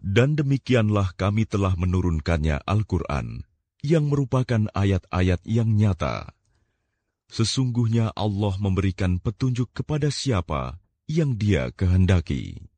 Dan demikianlah kami telah menurunkannya Al-Quran, yang merupakan ayat-ayat yang nyata. Sesungguhnya Allah memberikan petunjuk kepada siapa yang Dia kehendaki.